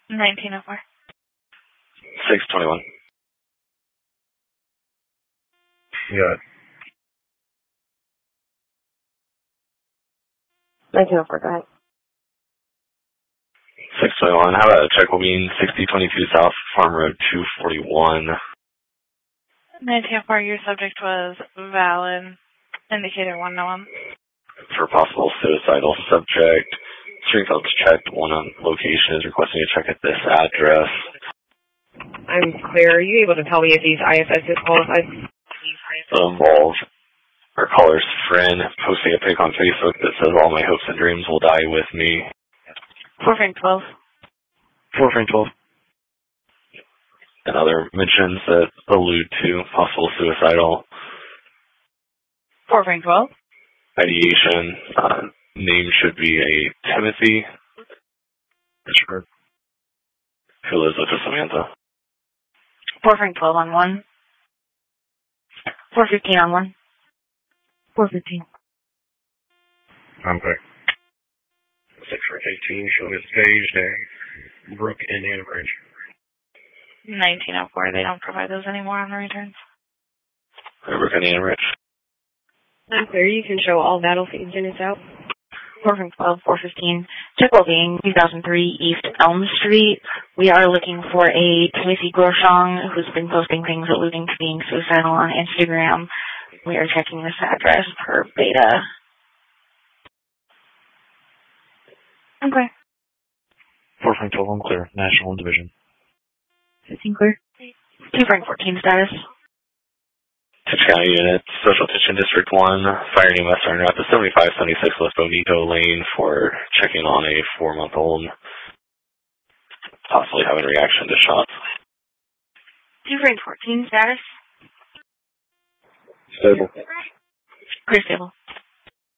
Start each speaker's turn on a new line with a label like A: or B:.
A: 1904.
B: 621.
C: Yeah.
D: 1904, go ahead.
B: 621. How about check will be in 6022 South Farm Road 241.
A: 1904, your subject was valid. Indicator 101.
B: For possible suicidal subject. Stringfield's checked. One on location is requesting a check at this address.
D: I'm clear. Are you able to tell me if these ISS is qualified?
B: Involve our caller's friend posting a pic on Facebook that says all my hopes and dreams will die with me.
A: 4 Frank 12.
B: 4 Frank 12. And other mentions that allude to possible suicidal
A: 4 Frank 12.
B: ideation. Name should be a Timothy.
C: Sure.
B: Who lives with a Samantha.
A: 4 Frank 12 on 1. 415 on 1. 415.
C: I'm quick. 6 Frank 18, showing his page there. Brooke and Anna Bridge.
A: 1904, they don't provide those anymore on the returns.
B: Brooke and Anna Rich.
D: I'm clear. You can show all battlefield units out.
A: 4 Frank 12, 415. Check will be in 2003 East Elm Street. We are looking for a Timothy Groshong who's been posting things alluding to being suicidal on Instagram. We are checking this address per beta. Okay.
C: 4 Frank 12, unclear. National Division.
A: 15 clear. 2 Frank 14 status.
B: Titch County Unit, Social Attention District 1, Fire New West Runner at the 7576 West Bonito Lane for checking on a 4-month-old, possibly having a reaction to shots.
A: 2 Frank 14 status.
C: Stable.
A: Pretty stable.